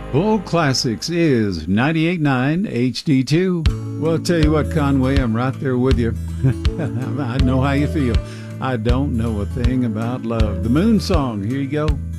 Old Classics is 98.9 HD2. Well, I'll tell you what, Conway, I'm right there with you. I know how you feel. I don't know a thing about love. The Moon Song, here you go.